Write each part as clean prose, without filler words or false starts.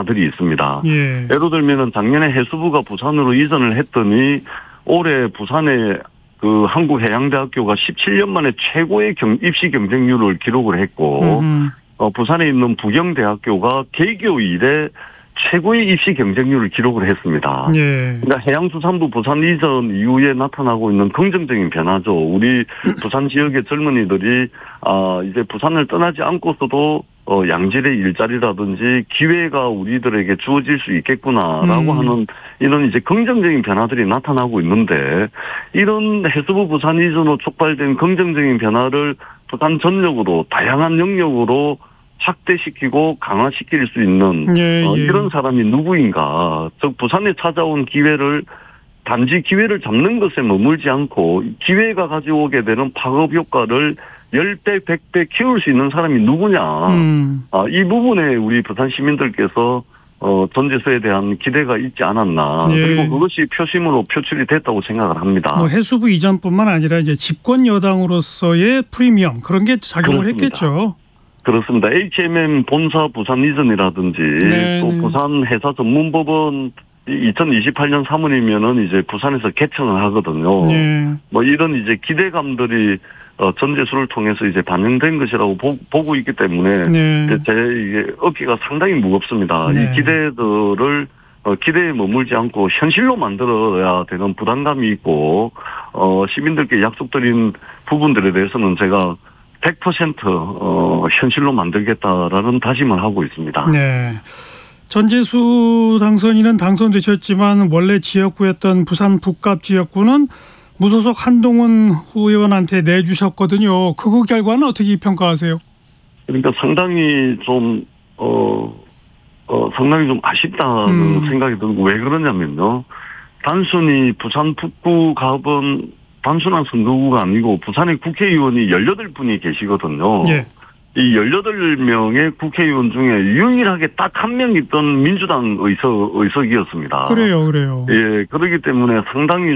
변화들이 있습니다. 예. 예를 들면은 작년에 해수부가 부산으로 이전을 했더니 올해 부산에 그 한국해양대학교가 17년 만에 최고의 입시 경쟁률을 기록을 했고, 부산에 있는 부경대학교가 개교 이래 최고의 입시 경쟁률을 기록을 했습니다. 예. 그러니까 해양수산부 부산 이전 이후에 나타나고 있는 긍정적인 변화죠. 우리 부산 지역의 젊은이들이 이제 부산을 떠나지 않고서도 양질의 일자리라든지 기회가 우리들에게 주어질 수 있겠구나라고 하는 이런 이제 긍정적인 변화들이 나타나고 있는데, 이런 해수부 부산 이전으로 촉발된 긍정적인 변화를 부산 전역으로 다양한 영역으로 확대시키고 강화시킬 수 있는 이런 사람이 누구인가. 즉 부산에 찾아온 기회를 단지 기회를 잡는 것에 머물지 않고 기회가 가져오게 되는 파급 효과를 10배, 100배 키울 수 있는 사람이 누구냐. 이 부분에 우리 부산 시민들께서 전재수에 대한 기대가 있지 않았나. 예. 그리고 그것이 표심으로 표출이 됐다고 생각을 합니다. 뭐 해수부 이전뿐만 아니라 이제 집권 여당으로서의 프리미엄 그런 게 작용을 그렇습니다. 했겠죠. 그렇습니다. HMM 본사 부산 이전이라든지 네, 또 네. 부산 회사 전문법원 2028년 3월이면은 이제 부산에서 개청을 하거든요. 네. 뭐 이런 이제 기대감들이 전재수를 통해서 이제 반영된 것이라고 보고 있기 때문에 네. 제 이게 어깨가 상당히 무겁습니다. 네. 이 기대들을 기대에 머물지 않고 현실로 만들어야 되는 부담감이 있고 시민들께 약속드린 부분들에 대해서는 제가 100% 현실로 만들겠다라는 다짐을 하고 있습니다. 네. 전재수 당선인은 당선되셨지만 원래 지역구였던 부산 북갑 지역구는 무소속 한동훈 의원한테 내주셨거든요. 그 결과는 어떻게 평가하세요? 그러니까 상당히 좀 아쉽다는 생각이 들고, 왜 그러냐면요. 단순히 부산 북구갑은 단순한 선거구가 아니고 부산의 국회의원이 18분이 계시거든요. 예. 이 18명의 국회의원 중에 유일하게 딱 한 명 있던 민주당 의석이었습니다. 그래요. 예, 그렇기 때문에 상당히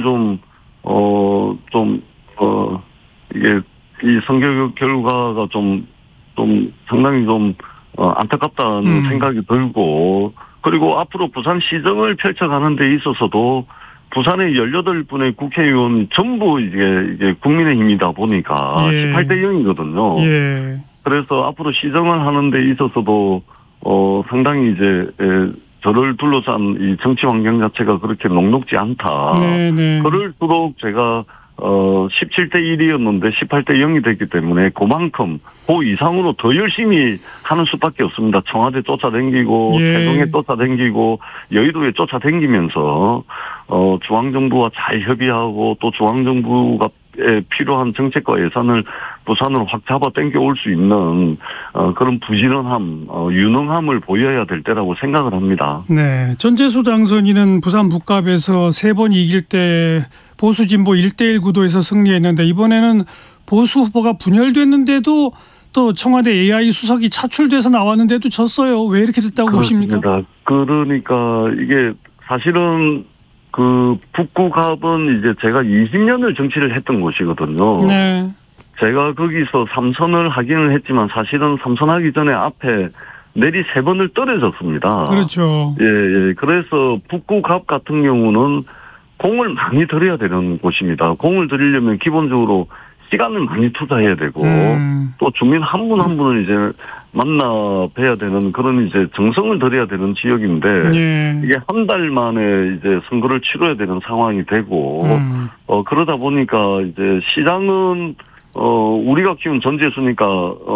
이게 이 선거 결과가 좀 상당히 안타깝다는 생각이 들고, 그리고 앞으로 부산 시정을 펼쳐가는 데 있어서도 부산의 18분의 국회의원 전부 이게 국민의힘이다 보니까 18대 0이거든요. 예. 그래서 앞으로 시정을 하는 데 있어서도 상당히 이제 저를 둘러싼 이 정치 환경 자체가 그렇게 녹록지 않다. 네네. 그럴수록 제가 17대 1이었는데 18대 0이 됐기 때문에 그만큼 그 이상으로 더 열심히 하는 수밖에 없습니다. 청와대 쫓아다니고 태동에 쫓아다니고 여의도에 쫓아다니면서 중앙정부와 잘 협의하고 또 중앙정부가 필요한 정책과 예산을 부산으로 확 잡아 당겨올 수 있는 그런 부지런함, 유능함을 보여야 될 때라고 생각을 합니다. 네, 전재수 당선인은 부산 북갑에서 3번 이길 때 보수 진보 1대1 구도에서 승리했는데, 이번에는 보수 후보가 분열됐는데도 또 청와대 AI 수석이 차출돼서 나왔는데도 졌어요. 왜 이렇게 됐다고 보십니까? 그러니까 이게 사실은 그 북구갑은 이제 제가 20년을 정치를 했던 곳이거든요. 네. 제가 거기서 3선을 하기는 했지만 사실은 3선 하기 전에 앞에 내리 3번을 떨어졌습니다. 그렇죠. 예. 그래서 북구갑 같은 경우는 공을 많이 들여야 되는 곳입니다. 공을 들이려면 기본적으로 시간을 많이 투자해야 되고 또 주민 한 분 한 분을 이제 만나 뵈야 되는 그런 이제 정성을 들여야 되는 지역인데 이게 한 달 만에 이제 선거를 치러야 되는 상황이 되고 그러다 보니까 이제 시장은 우리가 키운 전재수니까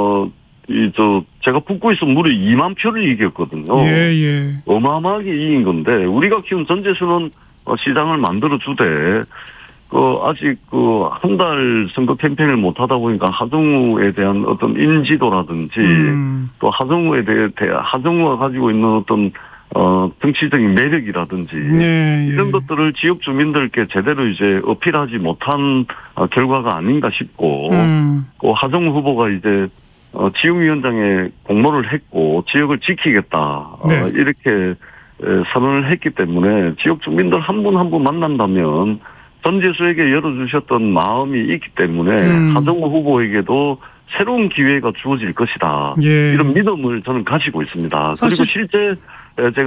제가 북구에서 무려 2만 표를 이겼거든요. 예. 어마어마하게 이긴 건데 우리가 키운 전재수는 시장을 만들어 주되 아직 한 달 선거 캠페인을 못 하다 보니까 하정우에 대한 어떤 인지도라든지 또 하정우가 가지고 있는 어떤 정치적인 매력이라든지 이런 것들을 지역 주민들께 제대로 이제 어필하지 못한 결과가 아닌가 싶고 또 하정우 후보가 이제 지역위원장에 공모를 했고 지역을 지키겠다 이렇게 선언을 했기 때문에 지역 주민들 한 분 한 분 만난다면 전재수에게 열어주셨던 마음이 있기 때문에 하정우 후보에게도 새로운 기회가 주어질 것이다. 이런 믿음을 저는 가지고 있습니다. 그리고 실제 제가